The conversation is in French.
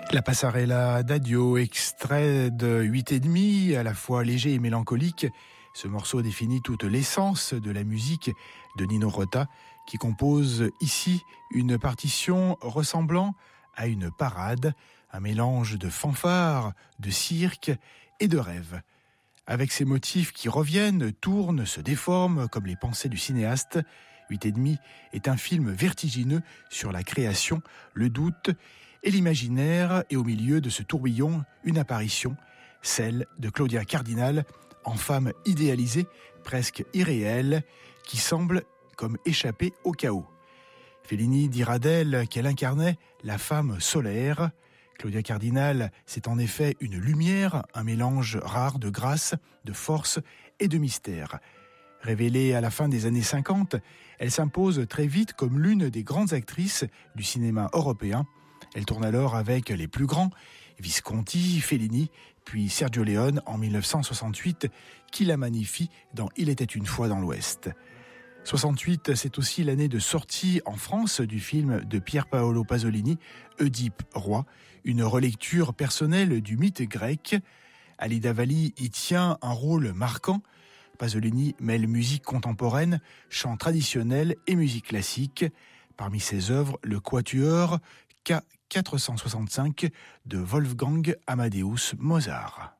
La Passarella d'Addio, extrait de 8,5, à la fois léger et mélancolique. Ce morceau définit toute l'essence de la musique de Nino Rota, qui compose ici une partition ressemblant à une parade, un mélange de fanfare, de cirque et de rêve. Avec ces motifs qui reviennent, tournent, se déforment comme les pensées du cinéaste, 8,5 est un film vertigineux sur la création, le doute et l'imaginaire, et au milieu de ce tourbillon, une apparition, celle de Claudia Cardinal, en femme idéalisée, presque irréelle, qui semble comme échapper au chaos. Fellini dira d'elle qu'elle incarnait la femme solaire. Claudia Cardinal, c'est en effet une lumière, un mélange rare de grâce, de force et de mystère. Révélée à la fin des années 50, elle s'impose très vite comme l'une des grandes actrices du cinéma européen. Elle tourne alors avec les plus grands, Visconti, Fellini, puis Sergio Leone en 1968, qui la magnifie dans Il était une fois dans l'Ouest. 68, c'est aussi l'année de sortie en France du film de Pier Paolo Pasolini, Oedipe roi, une relecture personnelle du mythe grec. Alida Valli y tient un rôle marquant. Pasolini mêle musique contemporaine, chant traditionnel et musique classique. Parmi ses œuvres, le quatuor K465 de Wolfgang Amadeus Mozart.